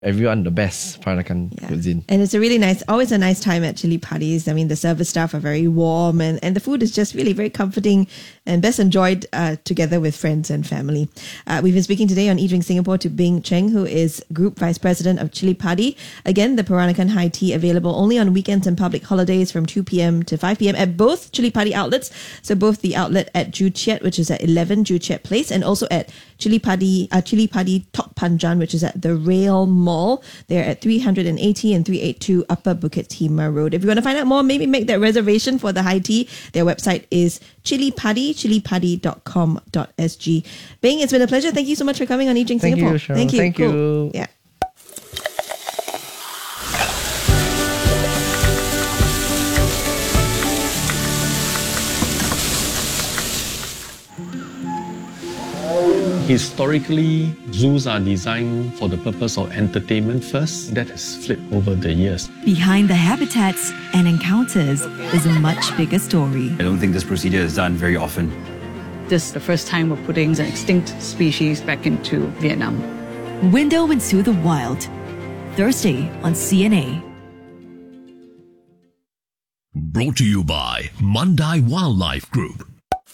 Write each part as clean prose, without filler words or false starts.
everyone the best Peranakan cuisine. And it's always a nice time at Chili Paddy's. I mean, the service staff are very warm and the food is just really very comforting and best enjoyed together with friends and family. We've been speaking today on Eat Drink Singapore to Bing Cheng, who is Group Vice President of Chili Paddy. Again, the Peranakan high tea available only on weekends and public holidays from 2 p.m. to 5 p.m. at both Chili Paddy outlets. So both the outlet at Joo Chiat, which is at 11 Joo Chiat Place, and also at Chili Paddy Tok Panjan, which is at the Rail Mall. They're at 380 and 382 Upper Bukit Timah Road. If you want to find out more, maybe make that reservation for the high tea. Their website is chilipaddy.com.sg. Bing, it's been a pleasure. Thank you so much for coming on Eat Drink Singapore. Thank you, Cheryl. Thank you. Cool. Yeah. Historically, zoos are designed for the purpose of entertainment first. That has flipped over the years. Behind the habitats and encounters is a much bigger story. I don't think this procedure is done very often. This is the first time we're putting an extinct species back into Vietnam. Window into the Wild, Thursday on CNA. Brought to you by Mandai Wildlife Group.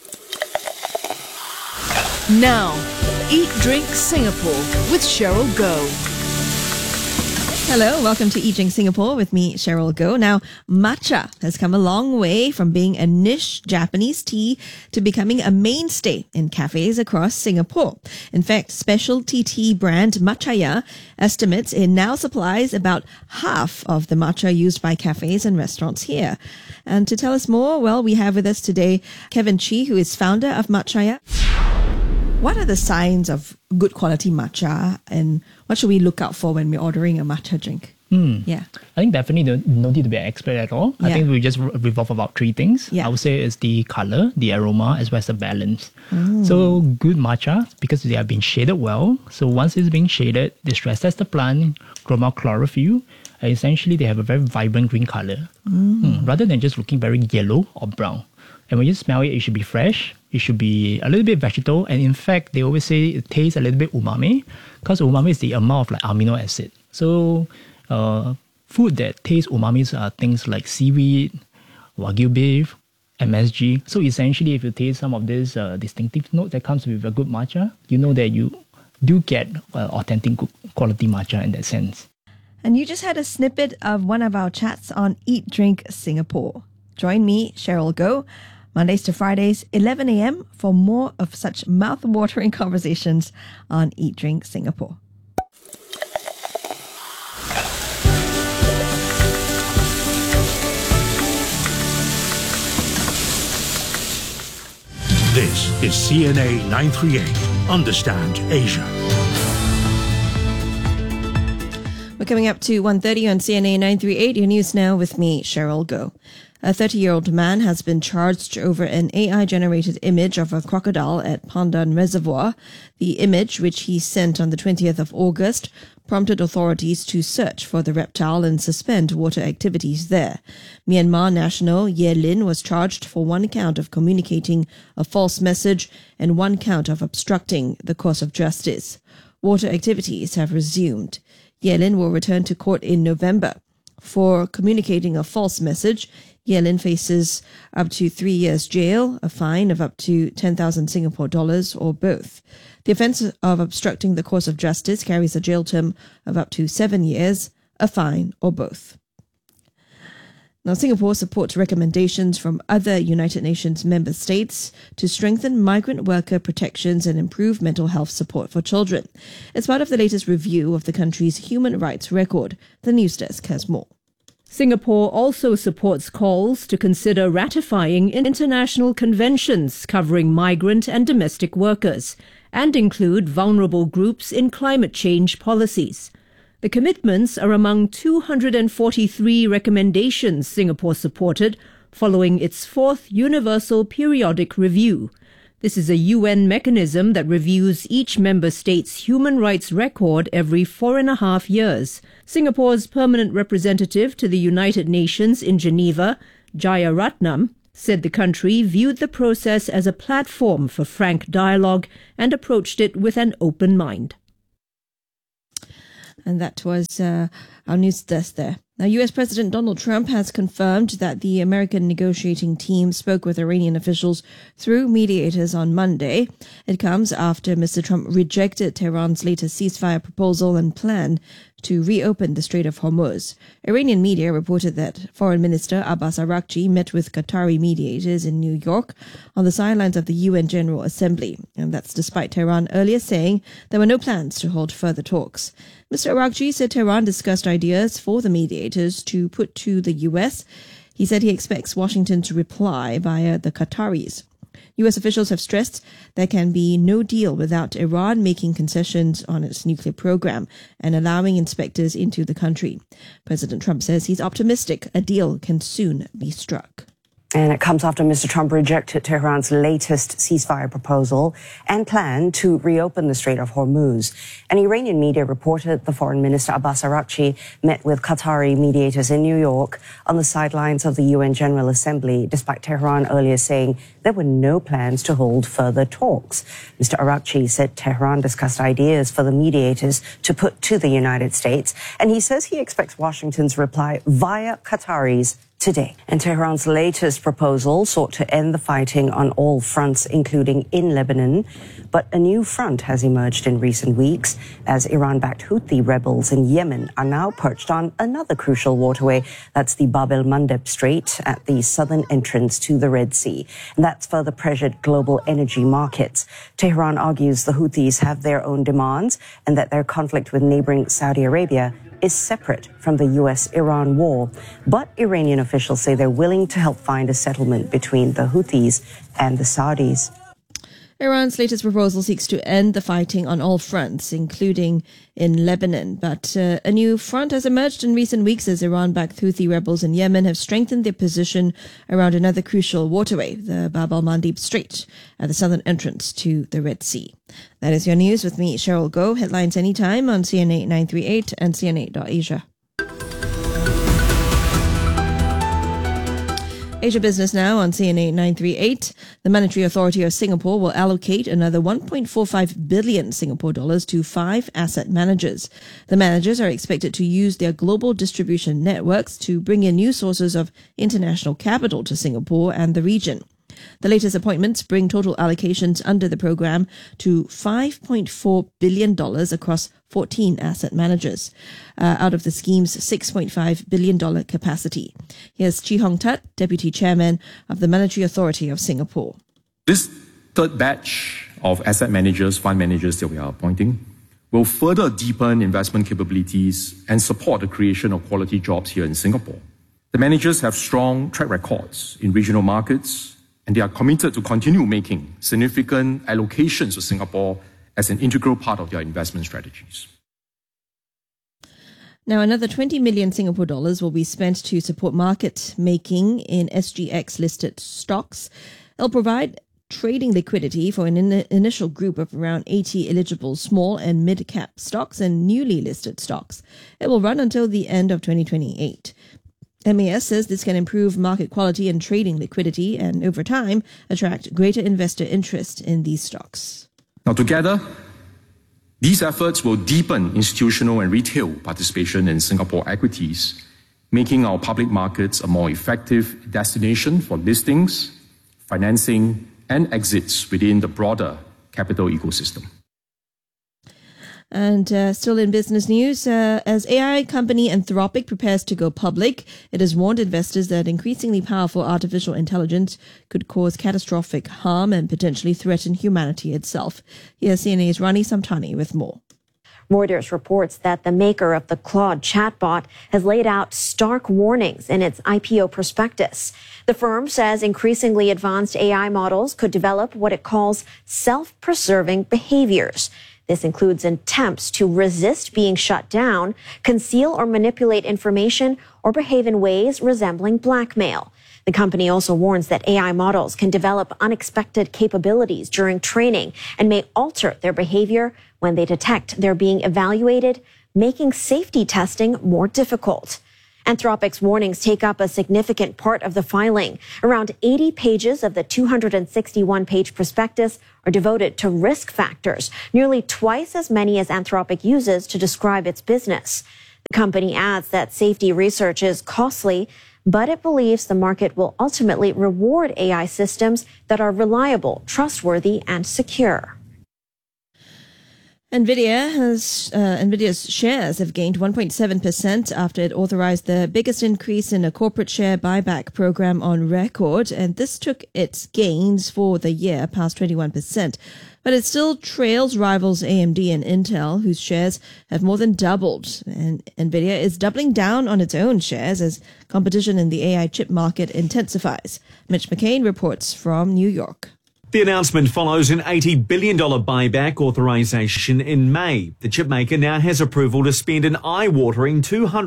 Now, Eat Drink Singapore with Cheryl Goh. Hello, welcome to Eat Drink Singapore with me, Cheryl Goh. Now, matcha has come a long way from being a niche Japanese tea to becoming a mainstay in cafes across Singapore. In fact, specialty tea brand Matchaya estimates it now supplies about half of the matcha used by cafes and restaurants here. And to tell us more, well, we have with us today Kevin Chi, who is founder of Matchaya. What are the signs of good quality matcha and what should we look out for when we're ordering a matcha drink? Yeah. I think definitely no need to be an expert at all. I think we just revolve about three things. I would say it's the color, the aroma, as well as the balance. So good matcha, because they have been shaded well. So once it's being shaded, they stress test the plant, chroma chlorophyll. Essentially, they have a very vibrant green color, rather than just looking very yellow or brown. And when you smell it, it should be fresh. It should be a little bit vegetal. And in fact, they always say it tastes a little bit umami, because umami is the amount of like amino acid. So food that tastes umami are things like seaweed, wagyu beef, MSG. So essentially, if you taste some of this distinctive note that comes with a good matcha, you know that you do get authentic good quality matcha in that sense. And you just had a snippet of one of our chats on Eat Drink Singapore. Join me, Cheryl Goh, Mondays to Fridays, 11 a.m. for more of such mouth-watering conversations on Eat Drink Singapore. This is CNA 938. Understand Asia. We're coming up to 1:30 on CNA 938. Your news now with me, Cheryl Goh. A 30-year-old man has been charged over an AI-generated image of a crocodile at Pandan Reservoir. The image, which he sent on the 20th of August, prompted authorities to search for the reptile and suspend water activities there. Myanmar national Ye Lin was charged for one count of communicating a false message and one count of obstructing the course of justice. Water activities have resumed. Ye Lin will return to court in November. For communicating a false message, Ye Lin faces up to 3 years jail, a fine of up to 10,000 Singapore dollars, or both. The offence of obstructing the course of justice carries a jail term of up to 7 years, a fine, or both. Now, Singapore supports recommendations from other United Nations member states to strengthen migrant worker protections and improve mental health support for children. It's part of the latest review of the country's human rights record. The News Desk has more. Singapore also supports calls to consider ratifying international conventions covering migrant and domestic workers and include vulnerable groups in climate change policies. The commitments are among 243 recommendations Singapore supported following its fourth Universal Periodic Review. This is a UN mechanism that reviews each member state's human rights record every 4.5 years. Singapore's permanent representative to the United Nations in Geneva, Jaya Ratnam, said the country viewed the process as a platform for frank dialogue and approached it with an open mind. And that was our news desk there. Now, U.S. President Donald Trump has confirmed that the American negotiating team spoke with Iranian officials through mediators on Monday. It comes after Mr. Trump rejected Tehran's latest ceasefire proposal and plan to reopen the Strait of Hormuz. Iranian media reported that Foreign Minister Abbas Araghchi met with Qatari mediators in New York on the sidelines of the UN General Assembly, and that's despite Tehran earlier saying there were no plans to hold further talks. Mr. Araghchi said Tehran discussed ideas for the mediators to put to the U.S. He said he expects Washington to reply via the Qataris. U.S. officials have stressed there can be no deal without Iran making concessions on its nuclear program and allowing inspectors into the country. President Trump says he's optimistic a deal can soon be struck. And it comes after Mr. Trump rejected Tehran's latest ceasefire proposal and plan to reopen the Strait of Hormuz. And Iranian media reported the Foreign Minister Abbas Araghchi met with Qatari mediators in New York on the sidelines of the UN General Assembly, despite Tehran earlier saying there were no plans to hold further talks. Mr. Araghchi said Tehran discussed ideas for the mediators to put to the United States, and he says he expects Washington's reply via Qataris today. And Tehran's latest proposal sought to end the fighting on all fronts, including in Lebanon. But a new front has emerged in recent weeks as Iran-backed Houthi rebels in Yemen are now perched on another crucial waterway. That's the Bab el-Mandeb Strait at the southern entrance to the Red Sea. And that's further pressured global energy markets. Tehran argues the Houthis have their own demands and that their conflict with neighboring Saudi Arabia is separate from the US-Iran war. But Iranian officials say they're willing to help find a settlement between the Houthis and the Saudis. Iran's latest proposal seeks to end the fighting on all fronts, including in Lebanon. But a new front has emerged in recent weeks as Iran-backed Houthi rebels in Yemen have strengthened their position around another crucial waterway, the Bab el-Mandeb Strait, at the southern entrance to the Red Sea. That is your news with me, Cheryl Goh. Headlines anytime on CNA 938 and CNA.Asia. Asia Business now on CNA 938. The Monetary Authority of Singapore will allocate another 1.45 billion Singapore dollars to 5 asset managers. The managers are expected to use their global distribution networks to bring in new sources of international capital to Singapore and the region. The latest appointments bring total allocations under the program to $5.4 billion across 14 asset managers, out of the scheme's $6.5 billion capacity. Here's Chee Hong Tat, Deputy Chairman of the Monetary Authority of Singapore. This third batch of asset managers, fund managers that we are appointing, will further deepen investment capabilities and support the creation of quality jobs here in Singapore. The managers have strong track records in regional markets, and they are committed to continue making significant allocations to Singapore as an integral part of their investment strategies. Now, another 20 million Singapore dollars will be spent to support market making in SGX-listed stocks. It'll provide trading liquidity for an initial group of around 80 eligible small and mid-cap stocks and newly listed stocks. It will run until the end of 2028. MAS says this can improve market quality and trading liquidity and, over time, attract greater investor interest in these stocks. Now, together, these efforts will deepen institutional and retail participation in Singapore equities, making our public markets a more effective destination for listings, financing, and exits within the broader capital ecosystem. And still in business news, as AI company Anthropic prepares to go public, it has warned investors that increasingly powerful artificial intelligence could cause catastrophic harm and potentially threaten humanity itself. Here's CNA's Rani Samtani with more. Reuters reports that the maker of the Claude chatbot has laid out stark warnings in its IPO prospectus. The firm says increasingly advanced AI models could develop what it calls self-preserving behaviors. This includes attempts to resist being shut down, conceal or manipulate information, or behave in ways resembling blackmail. The company also warns that AI models can develop unexpected capabilities during training and may alter their behavior when they detect they're being evaluated, making safety testing more difficult. Anthropic's warnings take up a significant part of the filing. Around 80 pages of the 261-page prospectus are devoted to risk factors, nearly twice as many as Anthropic uses to describe its business. The company adds that safety research is costly, but it believes the market will ultimately reward AI systems that are reliable, trustworthy, and secure. NVIDIA's shares have gained 1.7% after it authorized the biggest increase in a corporate share buyback program on record, and this took its gains for the year past 21%. But it still trails rivals AMD and Intel, whose shares have more than doubled. And NVIDIA is doubling down on its own shares as competition in the AI chip market intensifies. Mitch McCain reports from New York. The announcement follows an $80 billion buyback authorization in May. The chipmaker now has approval to spend an eye-watering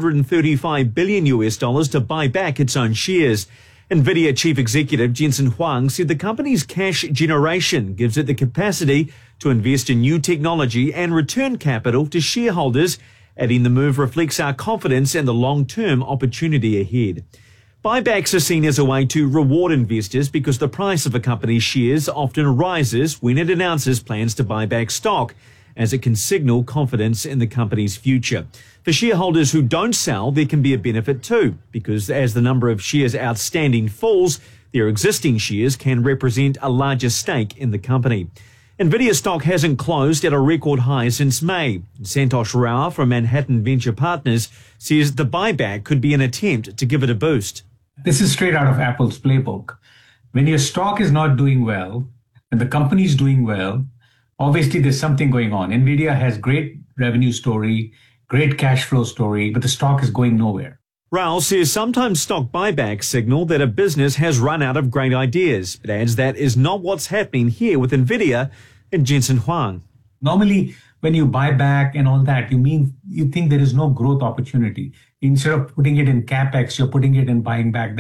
$235 billion to buy back its own shares. NVIDIA chief executive Jensen Huang said the company's cash generation gives it the capacity to invest in new technology and return capital to shareholders, adding the move reflects our confidence in the long-term opportunity ahead. Buybacks are seen as a way to reward investors because the price of a company's shares often rises when it announces plans to buy back stock, as it can signal confidence in the company's future. For shareholders who don't sell, there can be a benefit too, because as the number of shares outstanding falls, their existing shares can represent a larger stake in the company. NVIDIA stock hasn't closed at a record high since May. Santosh Rao from Manhattan Venture Partners says the buyback could be an attempt to give it a boost. This is straight out of Apple's playbook. When your stock is not doing well and the company is doing well, obviously there's something going on. NVIDIA has great revenue story, great cash flow story, but the stock is going nowhere. Rao says sometimes stock buybacks signal that a business has run out of great ideas, but adds that is not what's happening here with NVIDIA and Jensen Huang. Normally, when you buy back and all that, you think there is no growth opportunity. Instead of putting it in CapEx, you're putting it in buying back.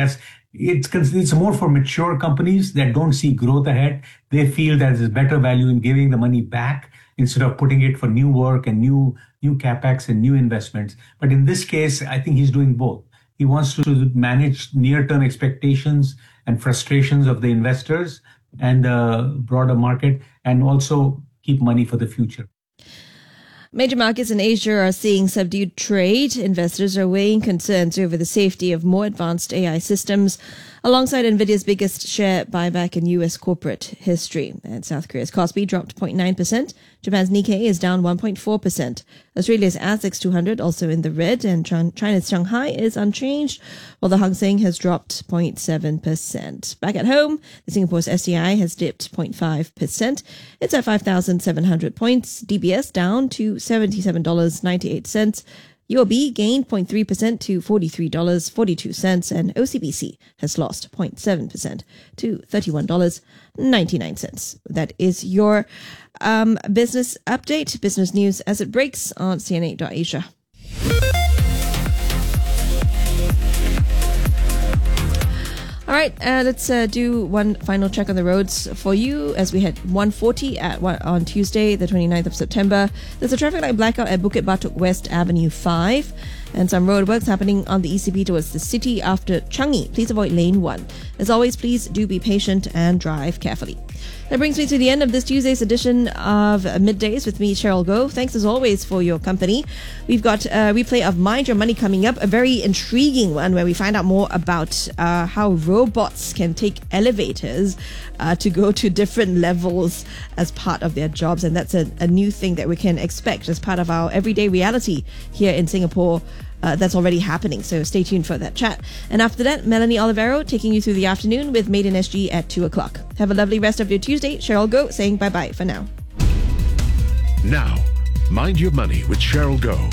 It's more for mature companies that don't see growth ahead. They feel that there's better value in giving the money back instead of putting it for new work and new CapEx and new investments. But in this case, I think he's doing both. He wants to manage near-term expectations and frustrations of the investors and the broader market, and also keep money for the future. Major markets in Asia are seeing subdued trade. Investors are weighing concerns over the safety of more advanced AI systems, alongside NVIDIA's biggest share buyback in U.S. corporate history. And South Korea's Kospi dropped 0.9%. Japan's Nikkei is down 1.4%. Australia's ASX 200 also in the red, and China's Shanghai is unchanged, while the Hang Seng has dropped 0.7%. Back at home, the Singapore's STI has dipped 0.5%. It's at 5,700 points. DBS down to $77.98. UOB gained 0.3% to $43.42, and OCBC has lost 0.7% to $31.99. That is your business update, business news as it breaks on CNA.Asia. All right, let's do one final check on the roads for you as we had 140 on Tuesday, the 29th of September. There's a traffic light blackout at Bukit Batok West Avenue 5 and some roadworks happening on the ECP towards the city after Changi. Please avoid lane 1. As always, please do be patient and drive carefully. That brings me to the end of this Tuesday's edition of Middays with me, Cheryl Goh. Thanks as always for your company. We've got a replay of Mind Your Money coming up, a very intriguing one where we find out more about how robots can take elevators to go to different levels as part of their jobs. And that's a new thing that we can expect as part of our everyday reality here in Singapore. That's already happening, so stay tuned for that chat. And after that, Melanie Olivero taking you through the afternoon with Made in SG at 2 o'clock. Have a lovely rest of your Tuesday. Cheryl Goh saying bye-bye for now. Now, Mind Your Money with Cheryl Goh.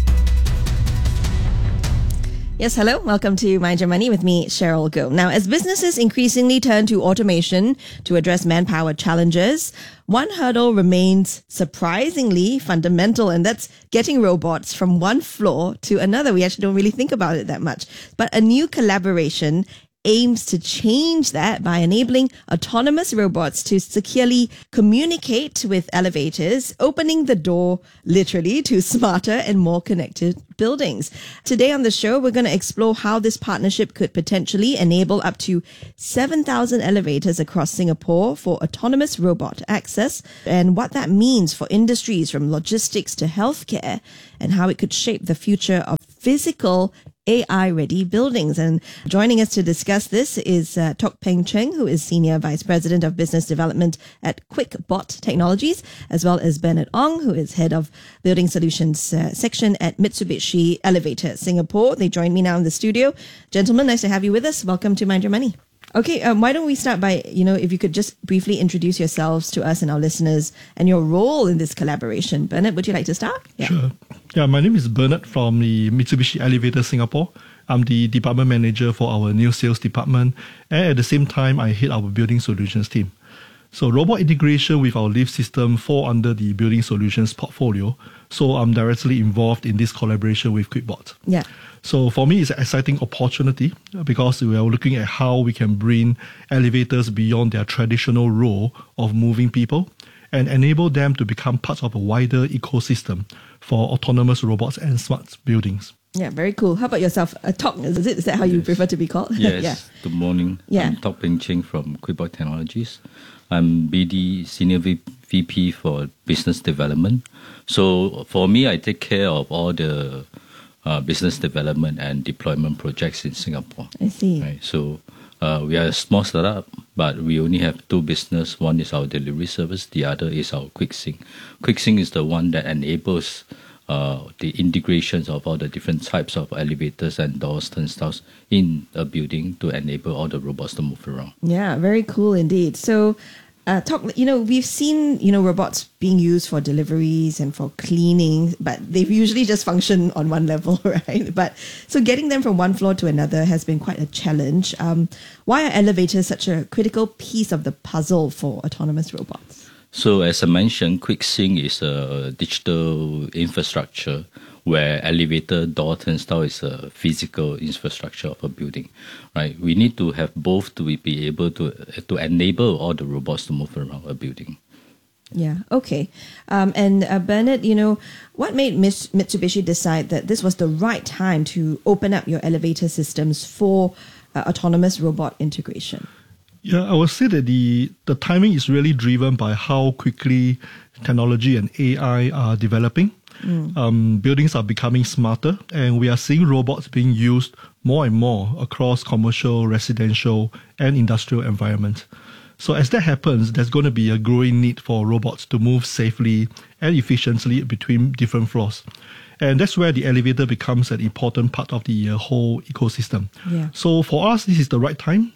Yes, hello. Welcome to Mind Your Money with me, Cheryl Goh. Now, as businesses increasingly turn to automation to address manpower challenges, one hurdle remains surprisingly fundamental, and that's getting robots from one floor to another. We actually don't really think about it that much. But a new collaboration aims to change that by enabling autonomous robots to securely communicate with elevators, opening the door literally to smarter and more connected buildings. Today on the show, we're going to explore how this partnership could potentially enable up to 7,000 elevators across Singapore for autonomous robot access, and what that means for industries from logistics to healthcare, and how it could shape the future of physical AI-ready buildings. And joining us to discuss this is Tok Peng Cheng, who is Senior Vice President of Business Development at QuickBot Technologies, as well as Bernard Ong, who is Head of Building Solutions Section at Mitsubishi Elevator Singapore. They join me now in the studio. Gentlemen, nice to have you with us. Welcome to Mind Your Money. Okay, why don't we start by, if you could just briefly introduce yourselves to us and our listeners and your role in this collaboration. Bernard, would you like to start? Yeah. Sure. Yeah, my name is Bernard from the Mitsubishi Elevator Singapore. I'm the department manager for our new sales department, and at the same time, I head our building solutions team. So robot integration with our lift system fall under the building solutions portfolio. So I'm directly involved in this collaboration with QuickBot. Yeah. So for me, it's an exciting opportunity because we are looking at how we can bring elevators beyond their traditional role of moving people and enable them to become part of a wider ecosystem for autonomous robots and smart buildings. Yeah, very cool. How about yourself? Tok, is that how you prefer to be called? Yes. Yeah. Good morning. Yeah. I'm Tok Peng Cheng from QuickBot Technologies. I'm BD Senior VP for Business Development. So for me, I take care of all the business development and deployment projects in Singapore. I see. Right. So we are a small startup, but we only have two business. One is our delivery service. The other is our QuickSync. QuickSync is the one that enables the integrations of all the different types of elevators and doors, turnstiles in a building to enable all the robots to move around. Yeah, very cool indeed. So, we've seen, robots being used for deliveries and for cleaning, but they've usually just function on one level, right? But so getting them from one floor to another has been quite a challenge. Why are elevators such a critical piece of the puzzle for autonomous robots? So as I mentioned, QuickSync is a digital infrastructure where elevator, door, turnstile is a physical infrastructure of a building, right? We need to have both to be able to enable all the robots to move around a building. Yeah, okay. And Bernard, what made Mitsubishi decide that this was the right time to open up your elevator systems for autonomous robot integration? Yeah, I would say that the timing is really driven by how quickly technology and AI are developing. Buildings are becoming smarter, and we are seeing robots being used more and more across commercial, residential, and industrial environments. So as that happens, there's going to be a growing need for robots to move safely and efficiently between different floors. And that's where the elevator becomes an important part of the whole ecosystem. Yeah. So for us, this is the right time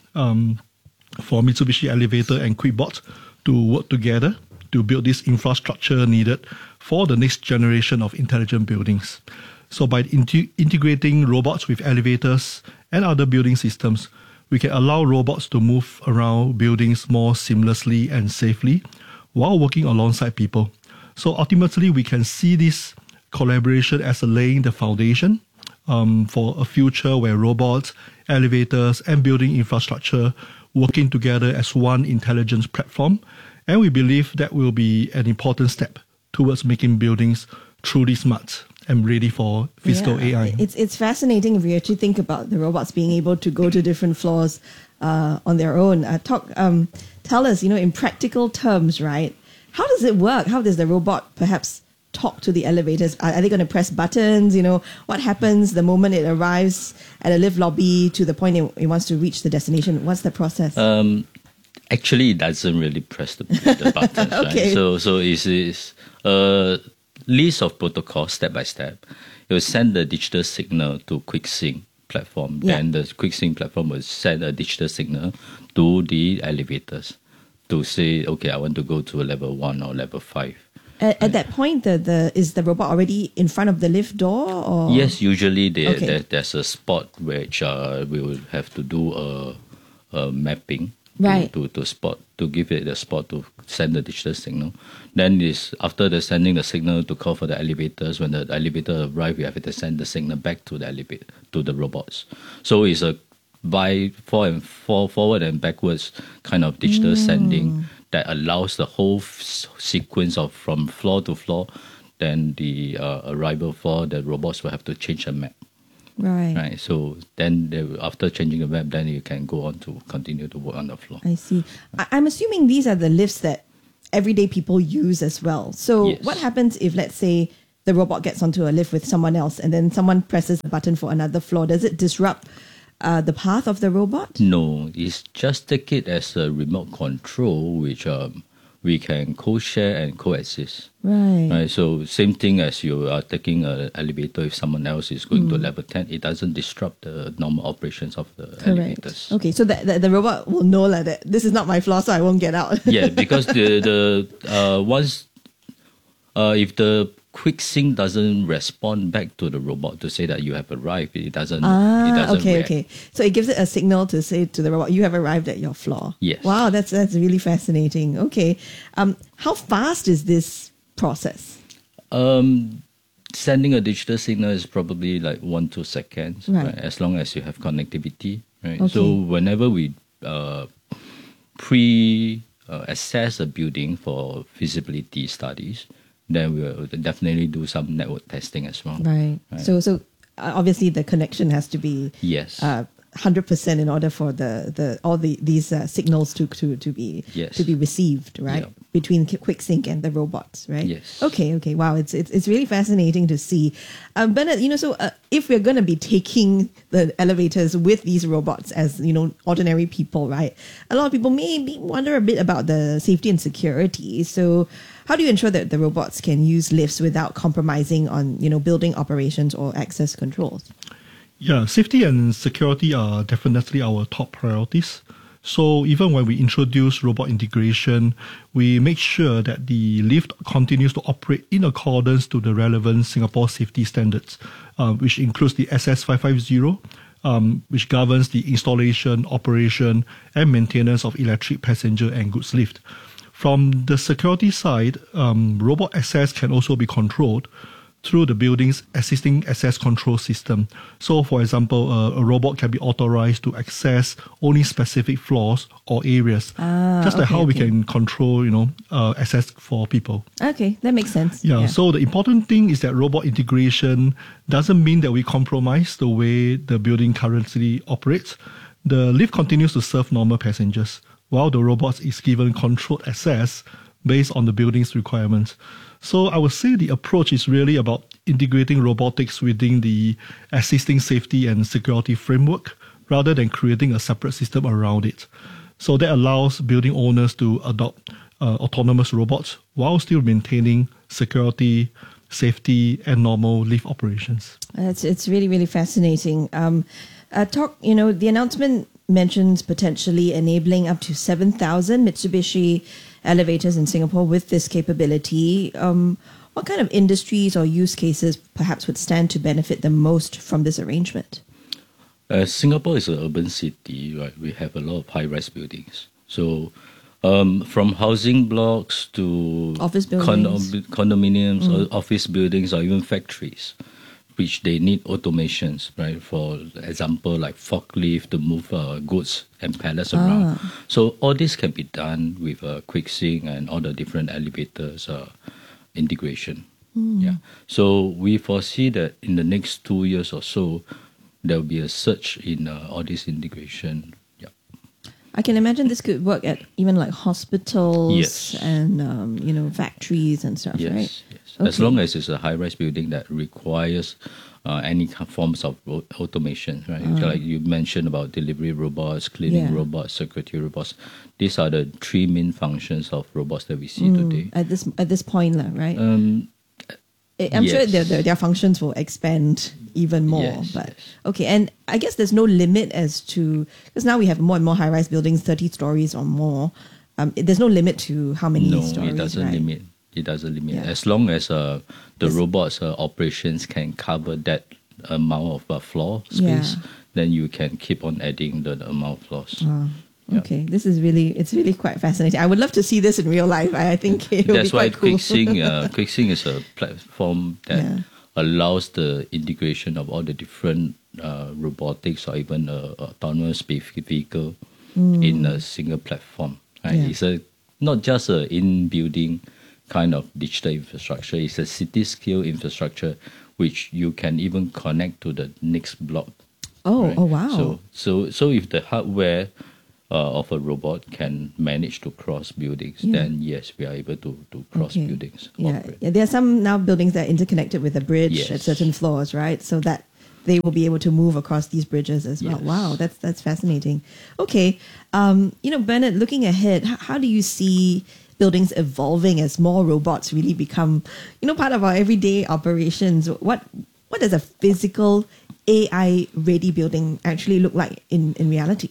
for Mitsubishi Elevator and QuickBot to work together to build this infrastructure needed for the next generation of intelligent buildings. So by integrating robots with elevators and other building systems, we can allow robots to move around buildings more seamlessly and safely while working alongside people. So ultimately, we can see this collaboration as laying the foundation for a future where robots, elevators, and building infrastructure working together as one intelligence platform. And we believe that will be an important step towards making buildings truly smart and ready for physical AI. It's fascinating if you actually think about the robots being able to go to different floors on their own. Tell us, in practical terms, right? How does it work? How does the robot perhaps talk to the elevators? Are they going to press buttons? What happens the moment it arrives at a lift lobby to the point it wants to reach the destination? What's the process? Actually, it doesn't really press the buttons. Okay. Right? So it's a list of protocols step by step. It will send the digital signal to QuickSync platform. Yeah. Then the QuickSync platform will send a digital signal to the elevators to say, okay, I want to go to level 1 or level 5. At that point, is the robot already in front of the lift door? Or? Yes, usually there's a spot which we will have to do a mapping right. to give it a spot to send the digital signal. Then after the sending the signal to call for the elevators, when the elevator arrives, we have to send the signal back to the elevator, to the robots. So it's a forward and backwards kind of digital sending that allows the whole sequence of from floor to floor. Then the arrival floor, the robots will have to change the map. Right. So then after changing the map, then you can go on to continue to work on the floor. I see. I'm assuming these are the lifts that everyday people use as well. So what happens if, let's say, the robot gets onto a lift with someone else and then someone presses the button for another floor? Does it disrupt the path of the robot? No, it's just take it as a remote control, which we can co-share and coexist. Right. So same thing as you are taking an elevator. If someone else is going to level 10, it doesn't disrupt the normal operations of the elevators. Okay, so the robot will know that this is not my floor, so I won't get out. Yeah, because the once if the quick sync doesn't respond back to the robot to say that you have arrived, it doesn't. Okay. So it gives it a signal to say to the robot, you have arrived at your floor. Yes. Wow, that's really fascinating. Okay, how fast is this process? Sending a digital signal is probably like 1-2 seconds, right? As long as you have connectivity, right? Okay. So whenever we assess a building for feasibility studies, then we'll definitely do some network testing as well. Right. So obviously the connection has to be 100% in order for these signals to be received, right? Yep. Between QuickSync and the robots, right? Yes. Okay. Wow, it's really fascinating to see. Bernard, if we're going to be taking the elevators with these robots as ordinary people, right? A lot of people may wonder a bit about the safety and security. So, how do you ensure that the robots can use lifts without compromising on building operations or access controls? Yeah, safety and security are definitely our top priorities. So even when we introduce robot integration, we make sure that the lift continues to operate in accordance to the relevant Singapore safety standards, which includes the SS550, which governs the installation, operation, and maintenance of electric passenger and goods lift. From the security side, robot access can also be controlled through the building's existing access control system. So, for example, a robot can be authorized to access only specific floors or areas, just like how we can control, access for people. Okay, that makes sense. Yeah, so the important thing is that robot integration doesn't mean that we compromise the way the building currently operates. The lift continues to serve normal passengers, while the robot is given controlled access based on the building's requirements. So I would say the approach is really about integrating robotics within the existing safety and security framework rather than creating a separate system around it. So that allows building owners to adopt autonomous robots while still maintaining security, safety, and normal lift operations. It's really, really fascinating. The announcement mentions potentially enabling up to 7,000 Mitsubishi elevators in Singapore with this capability. What kind of industries or use cases perhaps would stand to benefit the most from this arrangement? Singapore is an urban city, right? We have a lot of high-rise buildings. So from housing blocks to office buildings, condominiums, or office buildings, or even factories, which they need automations, right? For example, like forklift to move goods and pallets around. So all this can be done with QuickSync and all the different elevators integration. Yeah. So we foresee that in the next 2 years or so, there will be a surge in all this integration. Yeah. I can imagine this could work at even like hospitals and factories and stuff, right? Yes. Okay. As long as it's a high-rise building that requires any forms of automation, right? Like you mentioned about delivery robots, cleaning robots, security robots. These are the three main functions of robots that we see today. At this point, right? I'm sure their functions will expand even more. Okay, and I guess there's no limit as to, because now we have more and more high-rise buildings, 30 stories or more. There's no limit to how many stories. No, it doesn't limit. It doesn't limit. As long as the robot's operations can cover that amount of floor space, then you can keep on adding the amount of floors. Okay, it's really quite fascinating. I would love to see this in real life. I think it would be quite cool. That's why QuickSync is a platform that allows the integration of all the different robotics or even autonomous vehicle in a single platform. Right? It's not just an in-building kind of digital infrastructure. It's a city-scale infrastructure which you can even connect to the next block. Oh wow! So if the hardware of a robot can manage to cross buildings, then yes, we are able to cross buildings. Yeah, there are some now buildings that are interconnected with a bridge at certain floors, right? So that they will be able to move across these bridges as well. Wow, that's fascinating. Okay, Bernard, looking ahead, how do you see buildings evolving as more robots really become, part of our everyday operations? What does a physical AI-ready building actually look like in reality?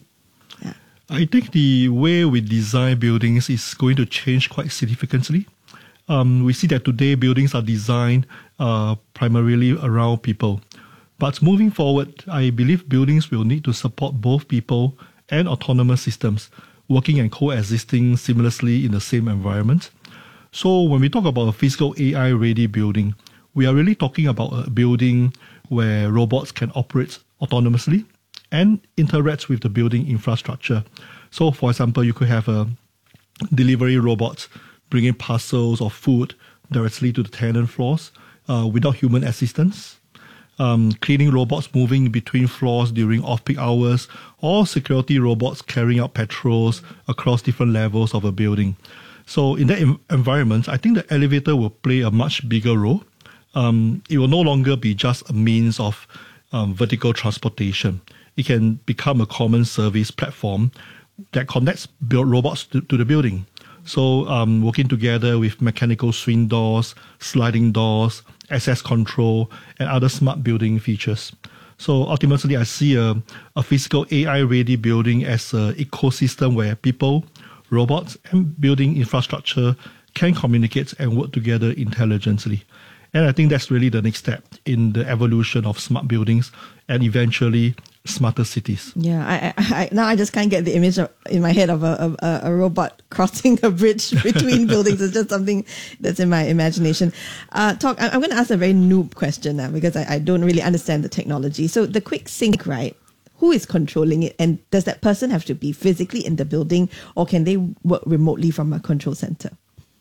I think the way we design buildings is going to change quite significantly. We see that today buildings are designed primarily around people. But moving forward, I believe buildings will need to support both people and autonomous systems working and coexisting seamlessly in the same environment. So when we talk about a physical AI-ready building, we are really talking about a building where robots can operate autonomously and interact with the building infrastructure. So, for example, you could have a delivery robot bringing parcels of food directly to the tenant floors without human assistance. Cleaning robots moving between floors during off-peak hours, or security robots carrying out patrols across different levels of a building. So in that environment, I think the elevator will play a much bigger role. It will no longer be just a means of vertical transportation. It can become a common service platform that connects robots to the building. So working together with mechanical swing doors, sliding doors, access control, and other smart building features. So ultimately, I see a physical AI-ready building as an ecosystem where people, robots, and building infrastructure can communicate and work together intelligently. And I think that's really the next step in the evolution of smart buildings and eventually smarter cities. Yeah, I now I just can't get the image in my head of a robot crossing a bridge between buildings. It's just something that's in my imagination. I'm going to ask a very noob question now because I don't really understand the technology. So the quick sync, right? Who is controlling it? And does that person have to be physically in the building or can they work remotely from a control center?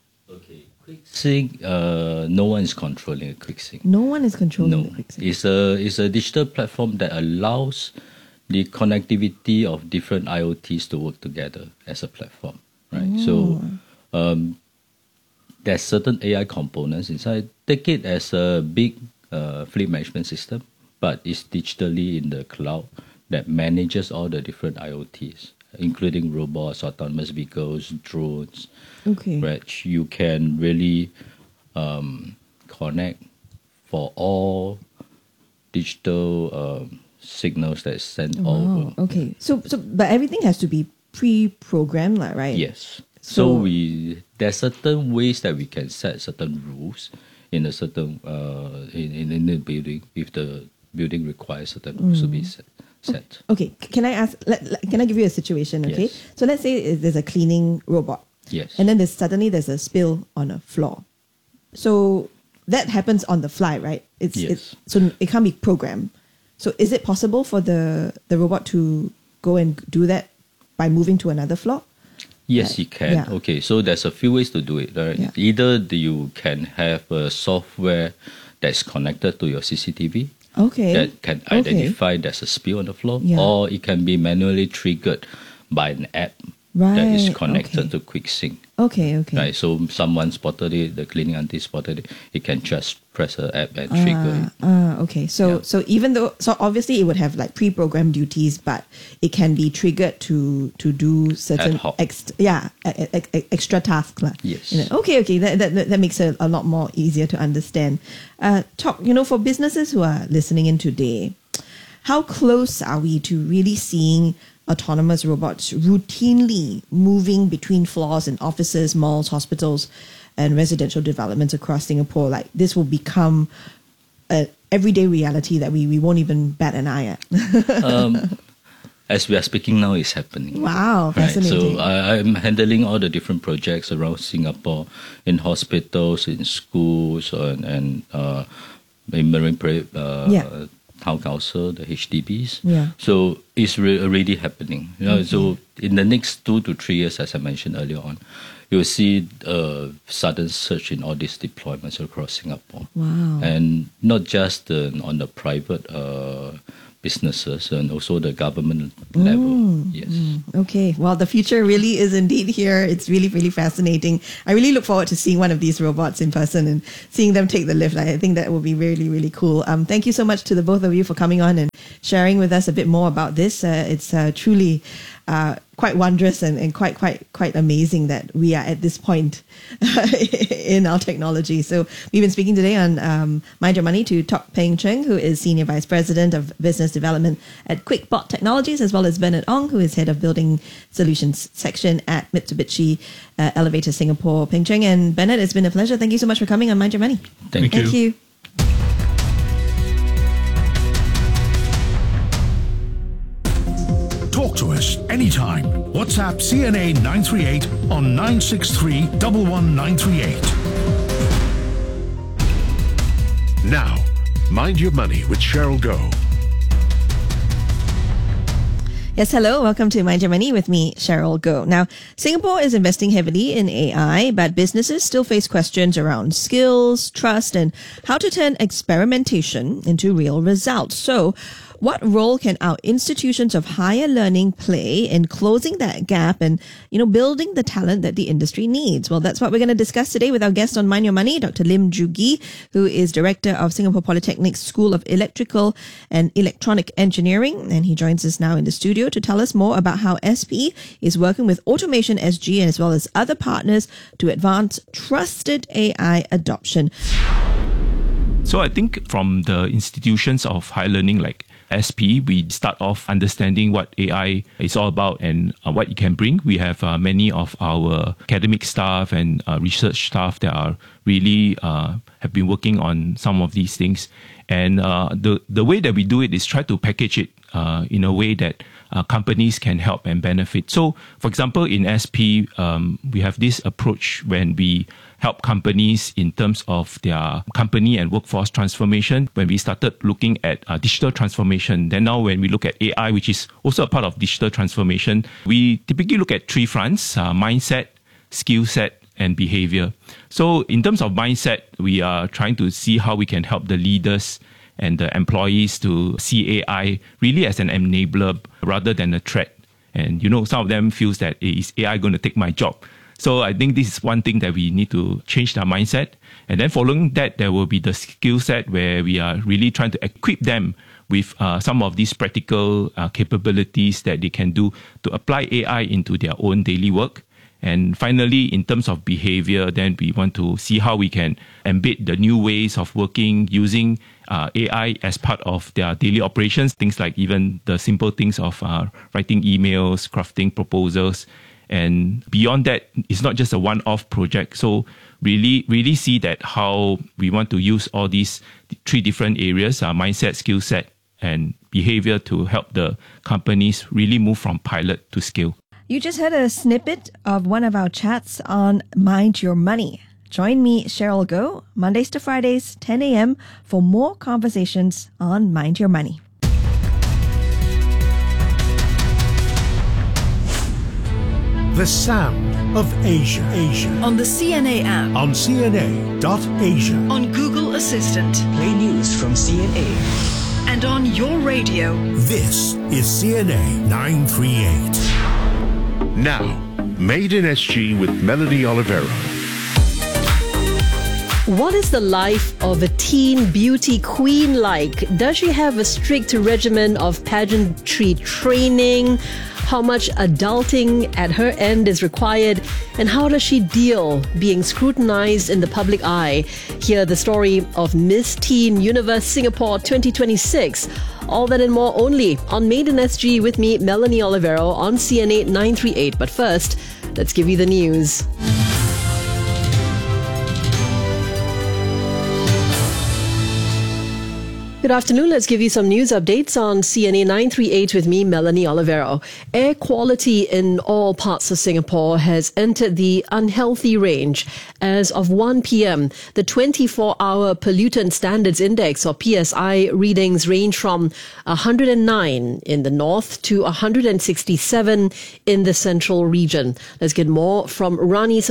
QuickSync, no one is controlling a QuickSync. No one is controlling the QuickSync. It's a digital platform that allows the connectivity of different IoTs to work together as a platform, right? So there's certain AI components inside. Take it as a big fleet management system, but it's digitally in the cloud that manages all the different IoTs, including robots, autonomous vehicles, drones, which you can really connect for all digital signals that is sent over. Okay. So but everything has to be pre-programmed, right? Yes. So there's certain ways that we can set certain rules in a certain in the building if the building requires certain rules to be set. Okay, can I ask? Can I give you a situation? Okay, yes. So let's say there's a cleaning robot. Yes. And then suddenly there's a spill on a floor. So that happens on the fly, right? So it can't be programmed. So is it possible for the robot to go and do that by moving to another floor? Yes, you can. Yeah. Okay, so there's a few ways to do it. Right? Yeah. Either you can have a software that's connected to your CCTV. That can identify there's a spill on the floor, or it can be manually triggered by an app that is connected to QuickSync. Okay. Right, so someone spotted it, the cleaning auntie spotted it, it can just press an app and trigger it. Okay, so even though, obviously it would have like pre-programmed duties, but it can be triggered to do certain extra tasks. Yes. Okay, that makes it a lot more easier to understand. For businesses who are listening in today, how close are we to really seeing autonomous robots routinely moving between floors in offices, malls, hospitals, and residential developments across Singapore? Like this will become an everyday reality that we won't even bat an eye at. As we are speaking now, it's happening. Wow, fascinating. So I'm handling all the different projects around Singapore in hospitals, in schools, and in marine town council, the HDBs. Yeah. So it's already happening. So in the next 2 to 3 years, as I mentioned earlier on, you'll see a sudden surge in all these deployments across Singapore. Wow. And not just on the private businesses and also the government level. Yes. Okay. Well, the future really is indeed here. It's really, really fascinating. I really look forward to seeing one of these robots in person and seeing them take the lift. I think that will be really, really cool. Thank you so much to the both of you for coming on and sharing with us a bit more about this. It's truly quite wondrous and quite amazing that we are at this point in our technology. So we've been speaking today on Mind Your Money to Tok Peng Cheng, who is Senior Vice President of Business Development at QuickBot Technologies, as well as Bernard Ong, who is Head of Building Solutions Section at Mitsubishi Elevator Singapore. Peng Cheng and Bernard, it's been a pleasure. Thank you so much for coming on Mind Your Money. Thank you. Talk to us anytime. WhatsApp CNA 938 on 963 11938. Now, Mind Your Money with Cheryl Goh. Yes, hello. Welcome to Mind Your Money with me, Cheryl Goh. Now, Singapore is investing heavily in AI, but businesses still face questions around skills, trust, and how to turn experimentation into real results. So, what role can our institutions of higher learning play in closing that gap and, building the talent that the industry needs? Well, that's what we're going to discuss today with our guest on Mind Your Money, Dr. Lim Joo Gi, who is Director of Singapore Polytechnic's School of Electrical and Electronic Engineering. And he joins us now in the studio to tell us more about how SPE is working with Automation SG as well as other partners to advance trusted AI adoption. So I think from the institutions of higher learning like SP, we start off understanding what AI is all about and what it can bring. We have many of our academic staff and research staff that are really have been working on some of these things. And the way that we do it is try to package it in a way that companies can help and benefit. So, for example, in SP, we have this approach when we help companies in terms of their company and workforce transformation. When we started looking at digital transformation, then now when we look at AI, which is also a part of digital transformation, we typically look at 3 fronts: mindset, skill set, and behavior. So in terms of mindset, we are trying to see how we can help the leaders and the employees to see AI really as an enabler rather than a threat. And some of them feels that is AI going to take my job? So I think this is one thing that we need to change their mindset. And then following that, there will be the skill set where we are really trying to equip them with some of these practical capabilities that they can do to apply AI into their own daily work. And finally, in terms of behavior, then we want to see how we can embed the new ways of working using AI as part of their daily operations. Things like even the simple things of writing emails, crafting proposals. And beyond that, it's not just a one-off project. So really see that how we want to use all these 3 different areas, mindset, skill set, and behavior to help the companies really move from pilot to scale. You just heard a snippet of one of our chats on Mind Your Money. Join me, Cheryl Goh, Mondays to Fridays, 10 a.m. for more conversations on Mind Your Money. The sound of Asia. On the CNA app. On CNA.Asia. On Google Assistant. Play news from CNA. And on your radio. This is CNA 938. Now, Made in SG with Melanie Olivero. What is the life of a teen beauty queen like? Does she have a strict regimen of pageantry training? How much adulting at her end is required? And how does she deal being scrutinized in the public eye? Hear the story of Miss Teen Universe Singapore 2026. All that and more only on Made in SG with me, Melanie Olivero, on CNA 938. But first, let's give you the news. Good Good afternoon. Let's give you some news updates on CNA 938 with me, Melanie Olivero. Air quality in all parts of Singapore has entered the unhealthy range. As of 1 p.m., the 24-hour Pollutant Standards Index, or PSI, readings range from 109 in the north to 167 in the central region. Let's get more from Namrina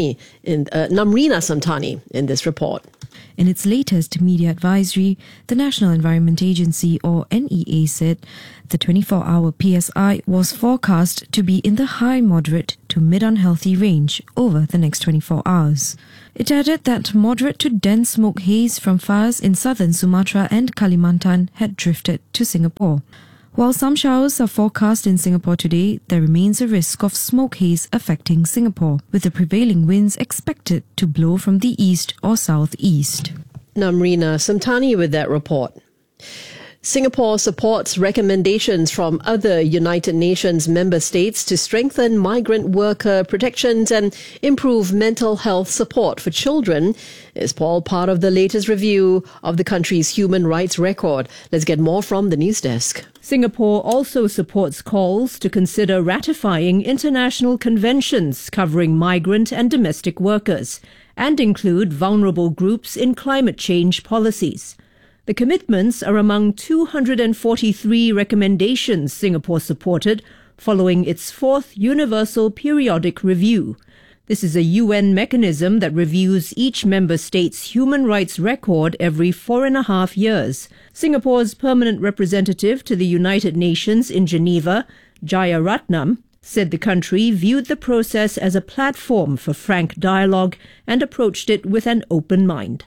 Samtani in this report. In its latest media advisory, the National Environment Agency, or NEA, said the 24-hour PSI was forecast to be in the high moderate to mid-unhealthy range over the next 24 hours. It added that moderate to dense smoke haze from fires in southern Sumatra and Kalimantan had drifted to Singapore. While some showers are forecast in Singapore today, there remains a risk of smoke haze affecting Singapore, with the prevailing winds expected to blow from the east or southeast. Namrina Samtani with that report. Singapore supports recommendations from other United Nations member states to strengthen migrant worker protections and improve mental health support for children. Is all part of the latest review of the country's human rights record. Let's get more from the news desk. Singapore also supports calls to consider ratifying international conventions covering migrant and domestic workers and include vulnerable groups in climate change policies. The commitments are among 243 recommendations Singapore supported following its fourth Universal Periodic Review. This is a UN mechanism that reviews each member state's human rights record every 4.5 years. Singapore's permanent representative to the United Nations in Geneva, Jayaratnam, said the country viewed the process as a platform for frank dialogue and approached it with an open mind.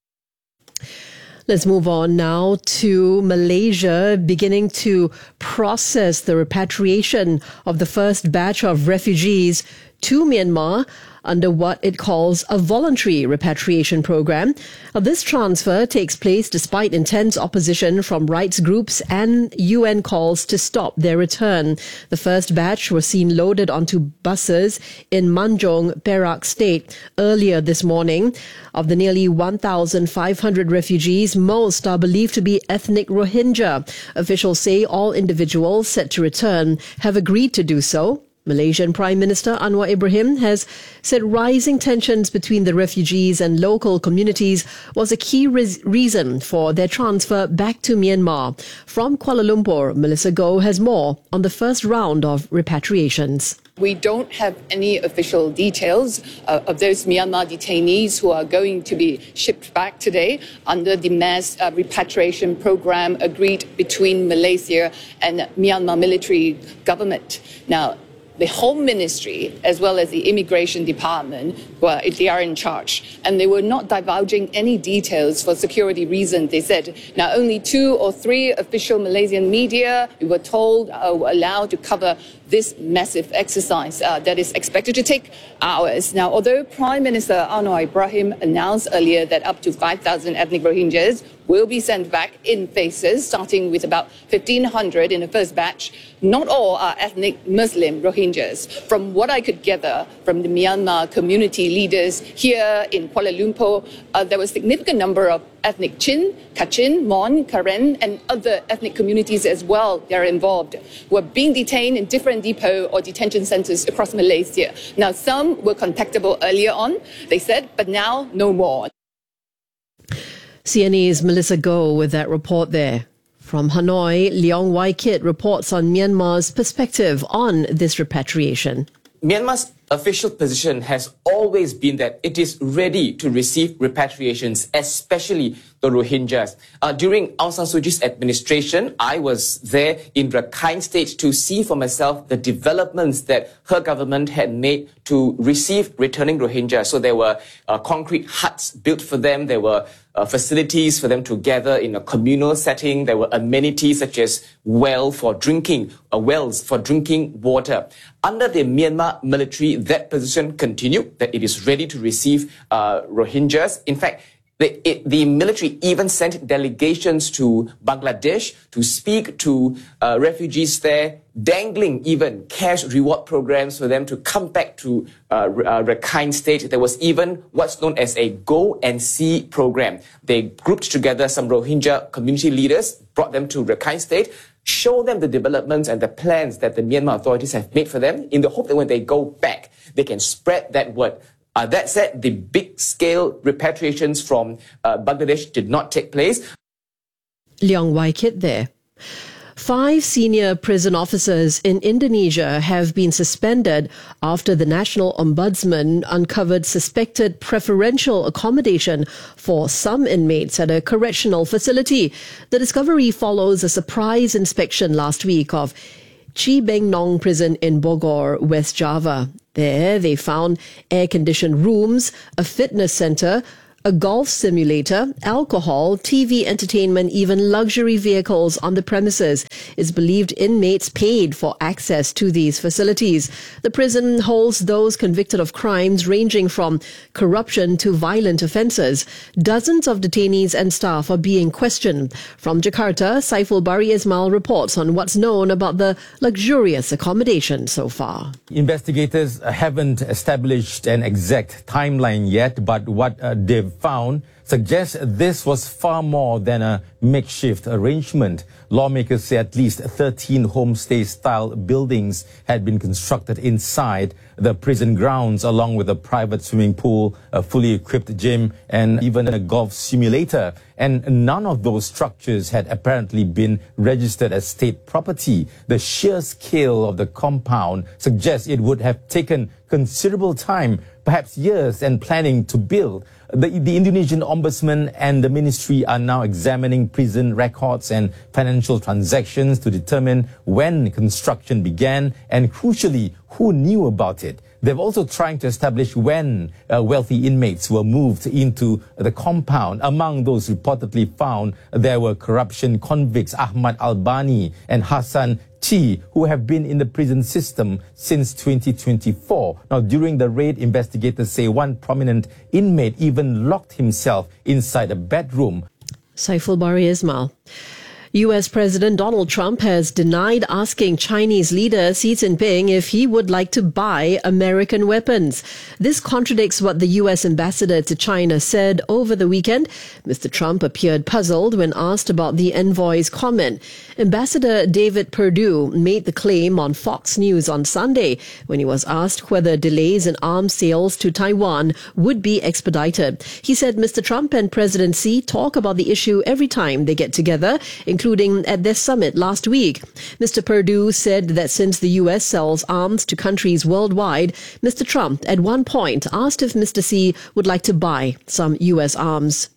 Let's move on now to Malaysia, beginning to process the repatriation of the first batch of refugees to Myanmar under what it calls a voluntary repatriation program. Now, this transfer takes place despite intense opposition from rights groups and UN calls to stop their return. The first batch was seen loaded onto buses in Manjong, Perak State earlier this morning. Of the nearly 1,500 refugees, most are believed to be ethnic Rohingya. Officials say all individuals set to return have agreed to do so. Malaysian Prime Minister Anwar Ibrahim has said rising tensions between the refugees and local communities was a key reason for their transfer back to Myanmar. From Kuala Lumpur, Melissa Goh has more on the first round of repatriations. We don't have any official details of those Myanmar detainees who are going to be shipped back today under the mass repatriation program agreed between Malaysia and Myanmar military government. Now, the Home Ministry, as well as the Immigration Department, they are in charge. And they were not divulging any details for security reasons. They said now only 2 or 3 official Malaysian media, we were told, were allowed to cover this massive exercise that is expected to take hours. Now, although Prime Minister Anwar Ibrahim announced earlier that up to 5,000 ethnic Rohingyas will be sent back in phases, starting with about 1,500 in the first batch, not all are ethnic Muslim Rohingyas. From what I could gather from the Myanmar community leaders here in Kuala Lumpur, there was a significant number of ethnic Chin, Kachin, Mon, Karen, and other ethnic communities as well that are involved, who are being detained in different depot or detention centers across Malaysia. Now, some were contactable earlier on, they said, but now no more. CNA's Melissa Goh with that report there. From Hanoi, Leong Wai Kit reports on Myanmar's perspective on this repatriation. Myanmar's official position has always been that it is ready to receive repatriations, especially the Rohingyas. During Aung San Suu Kyi's administration, I was there in Rakhine State to see for myself the developments that her government had made to receive returning Rohingyas. So there were concrete huts built for them. There were facilities for them to gather in a communal setting. There were amenities such as wells for drinking water. Under the Myanmar military, that position continued, that it is ready to receive Rohingyas. In fact, The military even sent delegations to Bangladesh to speak to refugees there, dangling even cash reward programs for them to come back to Rakhine State. There was even what's known as a Go and See program. They grouped together some Rohingya community leaders, brought them to Rakhine State, show them the developments and the plans that the Myanmar authorities have made for them in the hope that when they go back, they can spread that word. That said, the big-scale repatriations from Bangladesh did not take place. Leong Wai Kit there. 5 senior prison officers in Indonesia have been suspended after the National Ombudsman uncovered suspected preferential accommodation for some inmates at a correctional facility. The discovery follows a surprise inspection last week of Cibinong prison in Bogor, West Java. There, they found air-conditioned rooms, a fitness center, a golf simulator, alcohol, TV entertainment, even luxury vehicles on the premises. It's believed inmates paid for access to these facilities. The prison holds those convicted of crimes ranging from corruption to violent offences. Dozens of detainees and staff are being questioned. From Jakarta, Saiful Bari Ismail reports on what's known about the luxurious accommodation so far. Investigators haven't established an exact timeline yet, but what they've found suggests this was far more than a makeshift arrangement. Lawmakers say at least 13 homestay-style buildings had been constructed inside the prison grounds, along with a private swimming pool, a fully equipped gym, and even a golf simulator. And none of those structures had apparently been registered as state property. The sheer scale of the compound suggests it would have taken considerable time, perhaps years, and planning to build. The Indonesian Ombudsman and the ministry are now examining prison records and financial transactions to determine when construction began and, crucially, who knew about it. They're also trying to establish when wealthy inmates were moved into the compound. Among those reportedly found, there were corruption convicts Ahmad Albani and Hassan Chi, who have been in the prison system since 2024. Now, during the raid, investigators say one prominent inmate even locked himself inside a bedroom. Saiful Bari Ismail. U.S. President Donald Trump has denied asking Chinese leader Xi Jinping if he would like to buy American weapons. This contradicts what the U.S. ambassador to China said over the weekend. Mr. Trump appeared puzzled when asked about the envoy's comment. Ambassador David Perdue made the claim on Fox News on Sunday when he was asked whether delays in arms sales to Taiwan would be expedited. He said Mr. Trump and President Xi talk about the issue every time they get together, including at their summit last week. Mr. Perdue said that since the U.S. sells arms to countries worldwide, Mr. Trump at one point asked if Mr. Xi would like to buy some U.S. arms.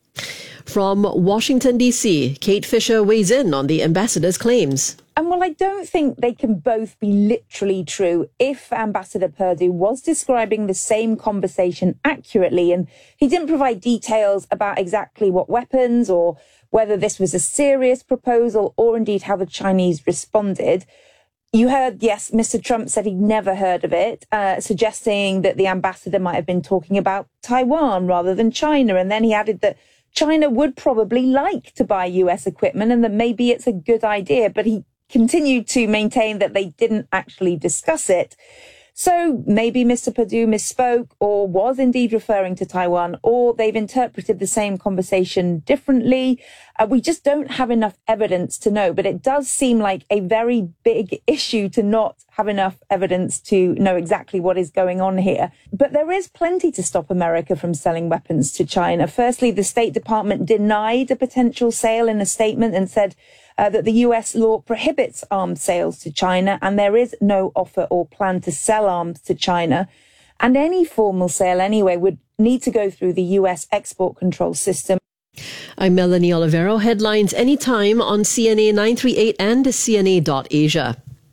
From Washington, D.C., Kate Fisher weighs in on the ambassador's claims. And while I don't think they can both be literally true, if Ambassador Perdue was describing the same conversation accurately, and he didn't provide details about exactly what weapons or whether this was a serious proposal or indeed how the Chinese responded. You heard, yes, Mr. Trump said he'd never heard of it, suggesting that the ambassador might have been talking about Taiwan rather than China. And then he added that China would probably like to buy US equipment and that maybe it's a good idea, but he continued to maintain that they didn't actually discuss it. So maybe Mr. Perdue misspoke or was indeed referring to Taiwan, or they've interpreted the same conversation differently. We just don't have enough evidence to know, but it does seem like a very big issue to not have enough evidence to know exactly what is going on here. But there is plenty to stop America from selling weapons to China. Firstly, the State Department denied a potential sale in a statement and said that the US law prohibits arms sales to China, and there is no offer or plan to sell arms to China. And any formal sale anyway would need to go through the US export control system. I'm Melanie Olivero. Headlines anytime on CNA 938 and CNA.Asia.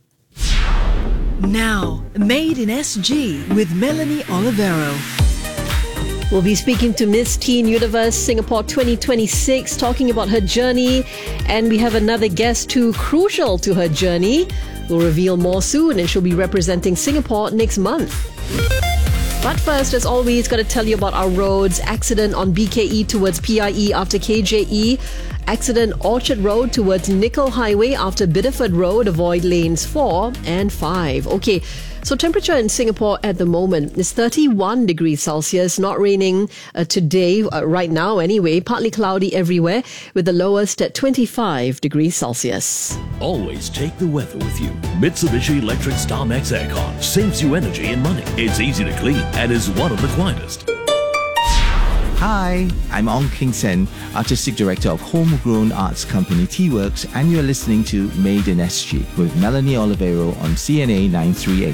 Now, Made in SG with Melanie Olivero. We'll be speaking to Miss Teen Universe Singapore 2026, talking about her journey. And we have another guest too crucial to her journey. We'll reveal more soon, and she'll be representing Singapore next month. But first, as always, got to tell you about our roads. Accident on BKE towards PIE after KJE. Accident Orchard Road towards Nickel Highway after Biddeford Road. Avoid lanes 4 and 5. Okay, so temperature in Singapore at the moment is 31 degrees Celsius. Not raining today, right now anyway. Partly cloudy everywhere with the lowest at 25 degrees Celsius. Always take the weather with you. Mitsubishi Electric StarMax Aircon saves you energy and money. It's easy to clean and is one of the quietest. Hi, I'm Ong King Sen, Artistic Director of homegrown arts company T-Works, and you're listening to Made in SG with Melanie Olivero on CNA 938.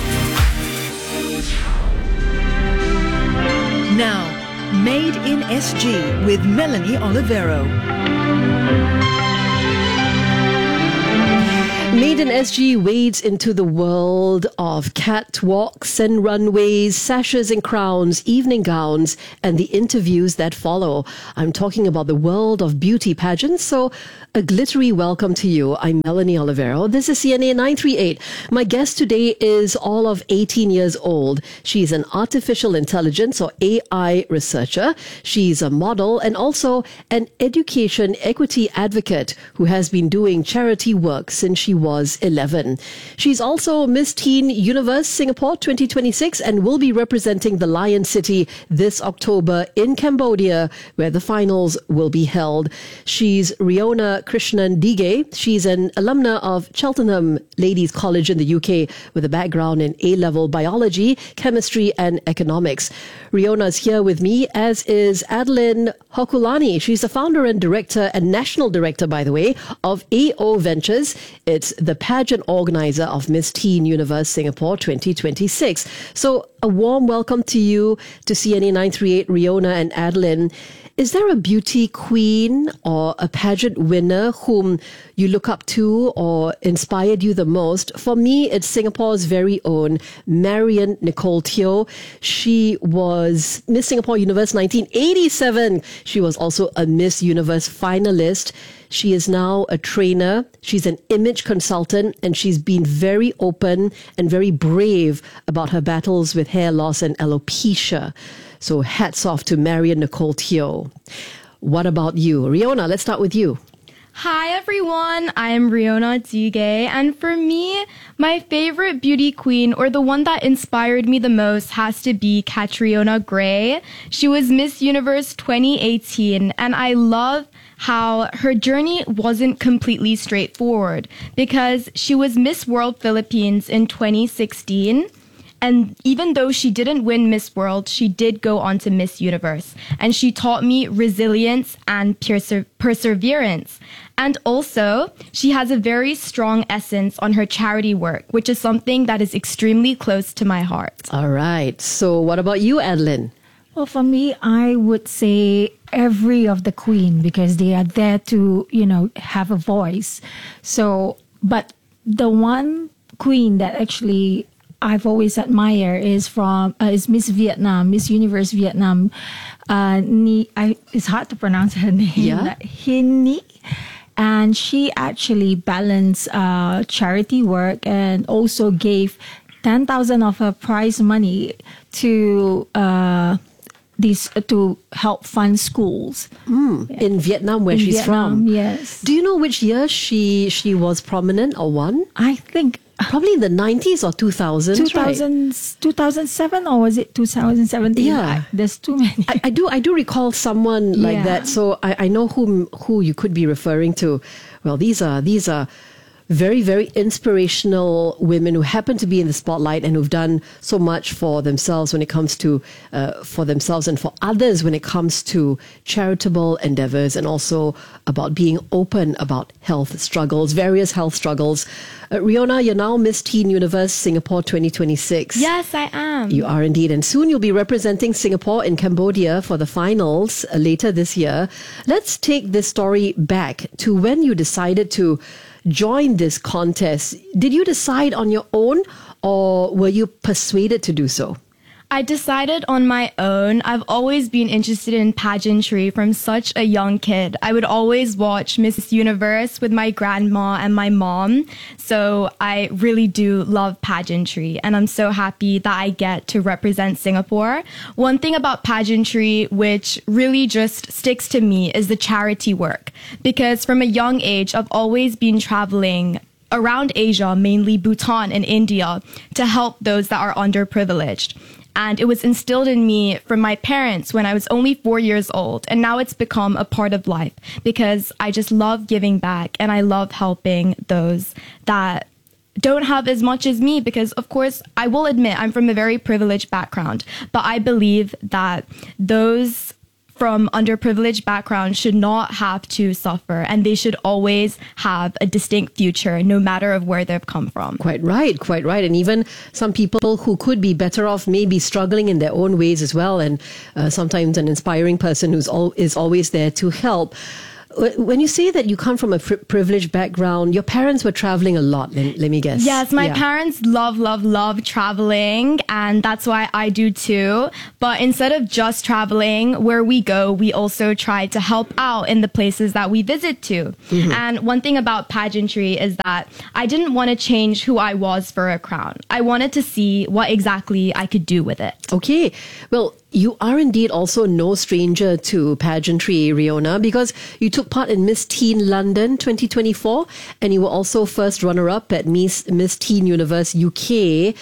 Now, Made in SG with Melanie Olivero. Made in SG wades into the world of catwalks and runways, sashes and crowns, evening gowns, and the interviews that follow. I'm talking about the world of beauty pageants, so a glittery welcome to you. I'm Melanie Olivero. This is CNA 938. My guest today is all of 18 years old. She's an artificial intelligence or AI researcher. She's a model and also an education equity advocate who has been doing charity work since she was 11. She's also Miss Teen Universe Singapore 2026 and will be representing the Lion City this October in Cambodia, where the finals will be held. She's Riona Krishnan Dige. She's an alumna of Cheltenham Ladies College in the UK with a background in A-level biology, chemistry and economics. Riona's here with me, as is Adeline Hokulani. She's the founder and director and national director, by the way, of AO Ventures. It's the pageant organizer of Miss Teen Universe Singapore 2026. So a warm welcome to you to CNA 938, Riona and Adeline. Is there a beauty queen or a pageant winner whom you look up to or inspired you the most? For me, it's Singapore's very own Marion Nicole Teo. She was Miss Singapore Universe 1987. She was also a Miss Universe finalist. She is now a trainer. She's an image consultant, and she's been very open and very brave about her battles with hair loss and alopecia. So hats off to Marion Nicole Teo. What about you? Riona, let's start with you. Hi everyone, I am Riona Dige, and for me, my favorite beauty queen, or the one that inspired me the most, has to be Catriona Gray. She was Miss Universe 2018, and I love how her journey wasn't completely straightforward, because she was Miss World Philippines in 2016. And even though she didn't win Miss World, she did go on to Miss Universe. And she taught me resilience and perseverance. And also, she has a very strong essence on her charity work, which is something that is extremely close to my heart. All right. So what about you, Adeline? Well, for me, I would say every of the queen, because they are there to, have a voice. So, but the one queen that actually I've always admired is Miss Vietnam, Miss Universe Vietnam. It's hard to pronounce her name. Yeah. Hin Nhi. And she actually balanced charity work and also gave 10,000 of her prize money to to help fund schools. In Vietnam, where she's from. Yes. Do you know which year she was prominent or won? I think probably in the 90s or 2000s, 2007, or was it 2017? Yeah. There's too many. I do recall someone like that. So I know who you could be referring to. Well, these are very, very inspirational women who happen to be in the spotlight and who've done so much for themselves when it comes to, for themselves and for others when it comes to charitable endeavors, and also about being open about health struggles, various health struggles. Riona, you're now Miss Teen Universe Singapore 2026. Yes, I am. You are indeed. And soon you'll be representing Singapore in Cambodia for the finals later this year. Let's take this story back to when you decided to join this contest. Did you decide on your own, or were you persuaded to do so? I decided on my own. I've always been interested in pageantry from such a young kid. I would always watch Miss Universe with my grandma and my mom. So I really do love pageantry, and I'm so happy that I get to represent Singapore. One thing about pageantry which really just sticks to me is the charity work, because from a young age, I've always been traveling around Asia, mainly Bhutan and India, to help those that are underprivileged. And it was instilled in me from my parents when I was only 4 years old. And now it's become a part of life because I just love giving back and I love helping those that don't have as much as me, because of course I will admit I'm from a very privileged background, but I believe that those from underprivileged backgrounds should not have to suffer, and they should always have a distinct future no matter of where they've come from. Quite right. And even some people who could be better off may be struggling in their own ways as well, and sometimes an inspiring person is always there to help. When you say that you come from a privileged background, your parents were traveling a lot, let me guess. Yes, my parents love traveling, and that's why I do too. But instead of just traveling, where we go, we also try to help out in the places that we visit to. Mm-hmm. And one thing about pageantry is that I didn't want to change who I was for a crown. I wanted to see what exactly I could do with it. Okay, well, you are indeed also no stranger to pageantry, Riona, because you took part in Miss Teen London 2024, and you were also first runner-up at Miss Teen Universe UK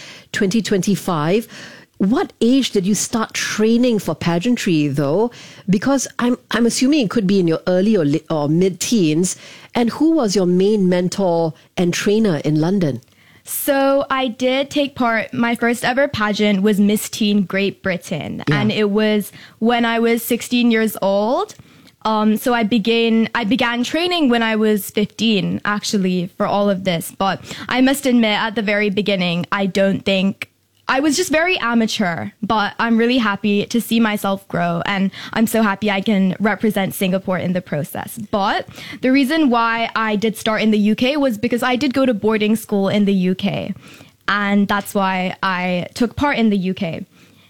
2025. What age did you start training for pageantry, though? Because I'm assuming it could be in your early or mid-teens. And who was your main mentor and trainer in London? So I did take part. My first ever pageant was Miss Teen Great Britain, and it was when I was 16 years old. So I began training when I was 15, actually, for all of this. But I must admit, at the very beginning, I was just very amateur, but I'm really happy to see myself grow, and I'm so happy I can represent Singapore in the process. But the reason why I did start in the UK was because I did go to boarding school in the UK, and that's why I took part in the UK.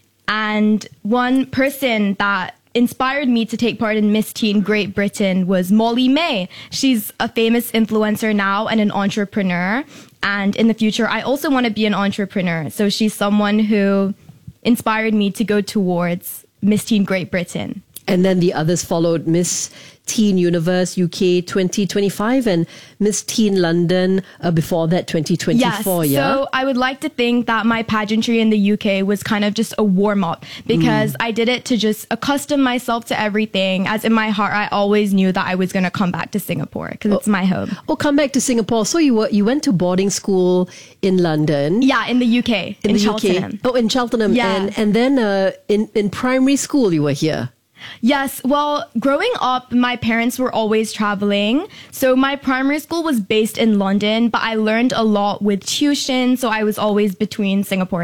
And one person that inspired me to take part in Miss Teen Great Britain was Molly May. She's a famous influencer now and an entrepreneur. And in the future, I also want to be an entrepreneur. So she's someone who inspired me to go towards Miss Teen Great Britain. And then the others followed: Miss Teen Universe UK 2025 and Miss Teen London before that 2024. Yes, so I would like to think that my pageantry in the UK was kind of just a warm-up, because I did it to just accustom myself to everything, as in my heart I always knew that I was going to come back to Singapore because it's my home. Oh, come back to Singapore. So you went to boarding school in London? Yeah, in the UK, in Cheltenham. Oh, in Cheltenham. Yeah. And then in primary school you were here? Yes. Well, growing up, my parents were always traveling. So my primary school was based in London, but I learned a lot with tuition. So I was always between Singapore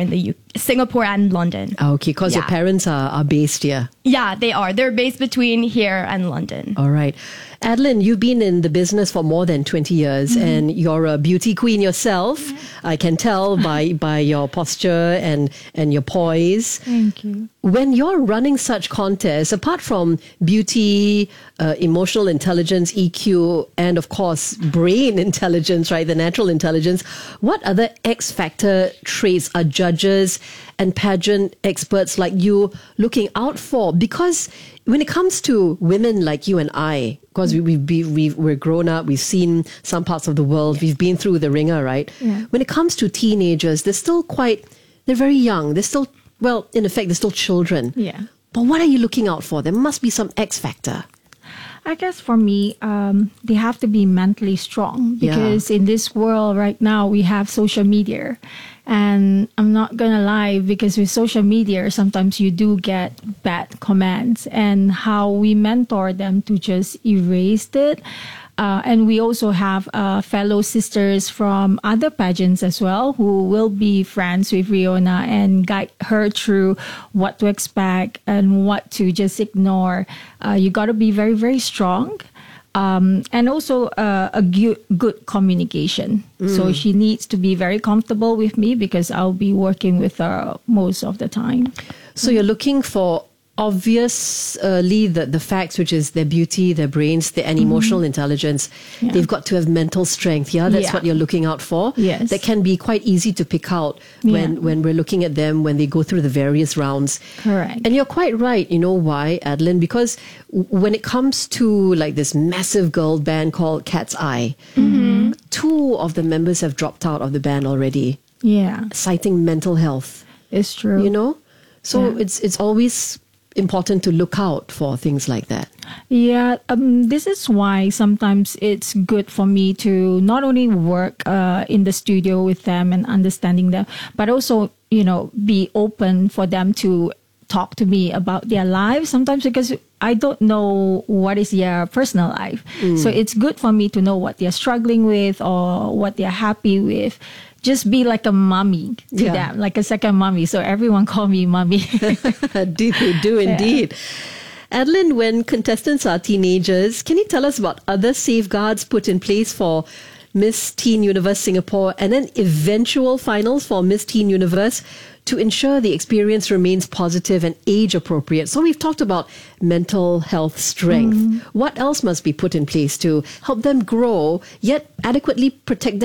and London. Okay, because your parents are based here. Yeah, they are. They're based between here and London. All right. Adeline, you've been in the business for more than 20 years, and you're a beauty queen yourself. I can tell by your posture and your poise. Thank you. When you're running such contests, apart from beauty, emotional intelligence, EQ, and of course, brain intelligence, right, the natural intelligence, what other X factor traits are judges and pageant experts like you looking out for? Because when it comes to women like you and I, because we're grown up, we've seen some parts of the world, we've been through the ringer, right? Yeah. When it comes to teenagers, they're very young. They're still, well, in effect, they're still children. Yeah. But what are you looking out for? There must be some X factor. I guess for me, they have to be mentally strong, because in this world right now, we have social media. And I'm not going to lie, because with social media, sometimes you do get bad comments, and how we mentor them to just erase it. And we also have fellow sisters from other pageants as well, who will be friends with Riona and guide her through what to expect and what to just ignore. You got to be very, very strong. And also a good communication. So she needs to be very comfortable with me because I'll be working with her most of the time. So you're looking for obviously the facts, which is their beauty, their brains, and emotional intelligence. Yeah. They've got to have mental strength. Yeah, that's Yeah. what you're looking out for. Yes. That can be quite easy to pick out when we're looking at them, when they go through the various rounds. Correct. And you're quite right. You know why, Adeline? Because when it comes to like this massive girl band called Cat's Eye, 2 of the members have dropped out of the band already. Yeah. Citing mental health. It's true. You know? So Yeah. it's always important to look out for things like that. Yeah, this is why sometimes it's good for me to not only work in the studio with them and understanding them, but also, be open for them to talk to me about their lives sometimes, because I don't know what is their personal life. So it's good for me to know what they're struggling with or what they're happy with. Just be like a mommy to them, like a second mommy. So everyone call me mommy. do indeed. Adeline, when contestants are teenagers, can you tell us about other safeguards put in place for Miss Teen Universe Singapore and then eventual finals for Miss Teen Universe to ensure the experience remains positive and age appropriate? So we've talked about mental health strength. What else must be put in place to help them grow yet adequately protect them